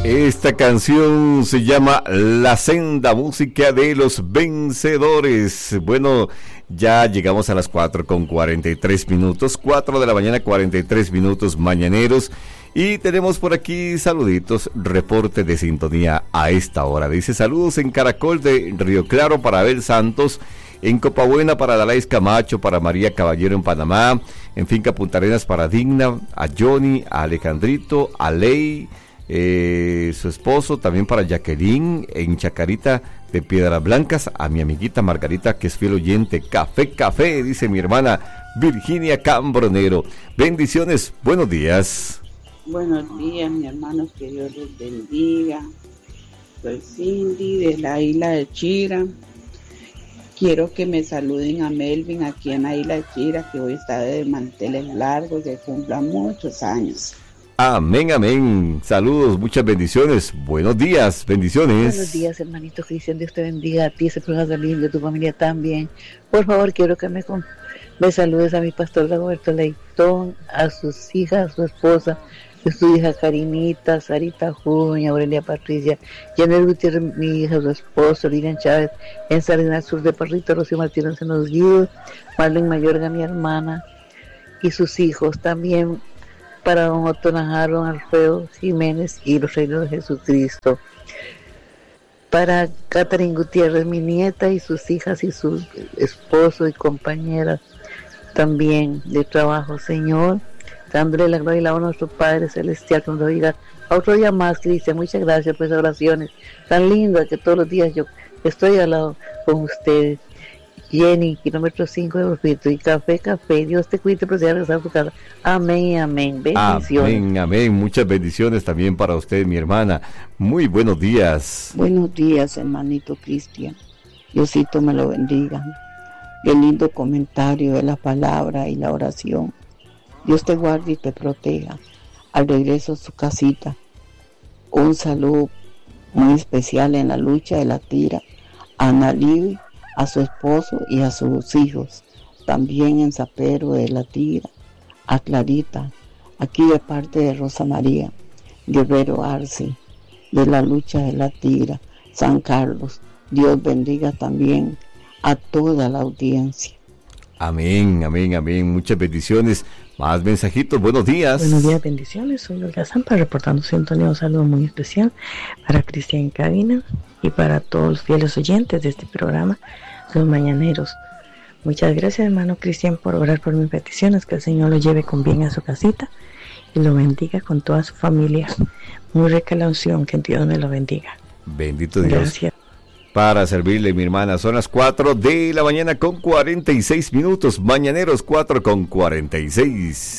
Esta canción se llama La Senda, música de los vencedores. Bueno, ya llegamos a las 4:43, 4 de la mañana, 43 minutos mañaneros. Y tenemos por aquí saluditos, reporte de sintonía a esta hora. Dice saludos en Caracol de Río Claro para Abel Santos, en Copabuena para Dalais Camacho, para María Caballero en Panamá, en Finca Punta Arenas para Digna, a Johnny, a Alejandrito, a Ley, su esposo, también para Jacqueline en Chacarita de Piedras Blancas, a mi amiguita Margarita que es fiel oyente. Café, dice mi hermana Virginia Cambronero. Bendiciones, buenos días. Buenos días, mi hermano, que Dios les bendiga. Soy Cindy de la isla de Chira. Quiero que me saluden a Melvin aquí en la isla de Chira, que hoy está de manteles largos, que cumpla muchos años. Amén, amén. Saludos, muchas bendiciones. Buenos días, bendiciones. Buenos días, hermanito Cristian. Dios te bendiga a ti, ese programa lindo, a tu familia también. Por favor, quiero que me saludes a mi pastor Dagoberto Leitón, a sus hijas, a su esposa, a su hija Karinita, Sarita Juña, Aurelia Patricia, Janet Gutiérrez, mi hija, su esposo, Lilian Chávez, en Salinas Sur de Parrito, Rocío Martínez en los Guidos, Marlene Mayorga, mi hermana, y sus hijos también, para don Otto Najaro, Alfredo Jiménez y los Reinos de Jesucristo. Para Catherine Gutiérrez, mi nieta, y sus hijas y su esposo y compañeras también de trabajo, Señor. Dándole la gloria y la honra a nuestro Padre Celestial, cuando diga a otro día más, Cristian. Muchas gracias por esas oraciones tan lindas que todos los días yo estoy al lado con ustedes. Jenny, kilómetro 5 de Orfito, y café, Dios te cuide y proceda a regresar a tu casa. Amén, amén, bendiciones. Amén, amén, muchas bendiciones también para usted, mi hermana. Muy buenos días. Buenos días, hermanito Cristian. Diosito me lo bendiga. Qué lindo comentario de la palabra y la oración. Dios te guarde y te proteja al regreso a su casita. Un saludo muy especial en la lucha de la tira a Ana Livi, a su esposo y a sus hijos. También en Zapero de la Tira, a Clarita, aquí de parte de Rosa María Guerrero Arce, de la lucha de la Tira, San Carlos. Dios bendiga también a toda la audiencia. Amén, amén, amén, muchas bendiciones. Más mensajitos, buenos días. Buenos días, bendiciones. Soy Olga Zampa, reportando sintonía. Un saludo muy especial para Cristian en cabina y para todos los fieles oyentes de este programa, Los Mañaneros. Muchas gracias, hermano Cristian, por orar por mis peticiones. Que el Señor lo lleve con bien a su casita y lo bendiga con toda su familia. Muy rica la unción, que Dios me lo bendiga. Bendito Dios. Gracias. Para servirle, mi hermana, son las 4 de la mañana con 46 minutos, mañaneros 4:46.